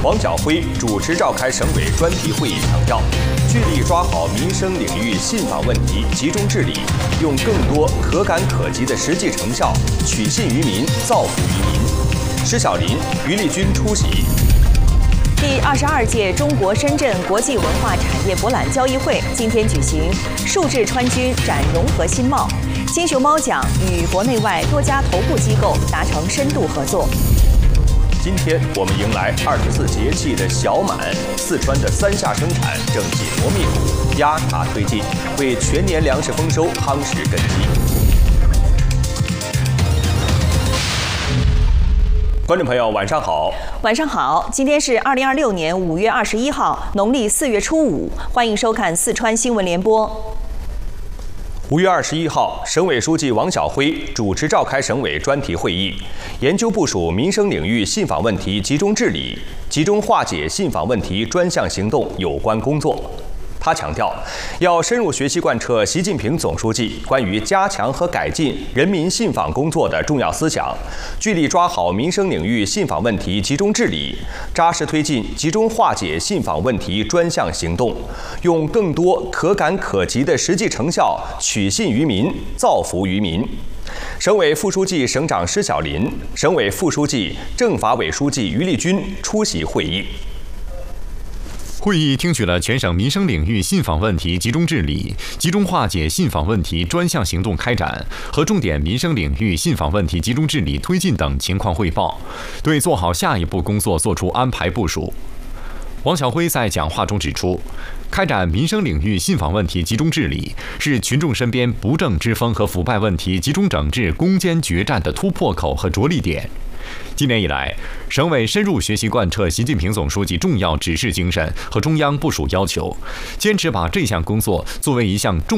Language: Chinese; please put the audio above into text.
王晓辉主持召开省委专题会议，强调，聚力抓好民生领域信访问题，集中治理，用更多可感可及的实际成效，取信于民，造福于民。施小林、于立军出席。 第22届中国深圳国际文化产业博览交易会今天举行，数字川军展融合新貌，金熊猫奖与国内外多家头部机构达成深度合作。 今天我们迎来24节气的小满，四川的3夏生产正紧锣密鼓，压茶推进，为全年粮食丰收夯实根基。观众朋友，晚上好！ 晚上好，今天是2026年5月21号，农历4月初5，欢迎收看四川新闻联播。 5月21号，省委书记王晓辉主持召开省委专题会议，研究部署民生领域信访问题集中治理、集中化解信访问题专项行动有关工作。他强调，要深入学习贯彻习近平总书记关于加强和改进人民信访工作的重要思想，聚力抓好民生领域信访问题集中治理，扎实推进集中化解信访问题专项行动，用更多可感可及的实际成效取信于民，造福于民。省委副书记、省长施小林，省委副书记、政法委书记于立军出席会议。 会议听取了全省民生领域信访问题集中治理、集中化解信访问题专项行动开展和重点民生领域信访问题集中治理推进等情况汇报，对做好下一步工作作出安排部署。王晓辉在讲话中指出，开展民生领域信访问题集中治理是群众身边不正之风和腐败问题集中整治攻坚决战的突破口和着力点。今年以来，省委深入学习贯彻习近平总书记重要指示精神和中央部署要求，坚持把这项工作作为一项重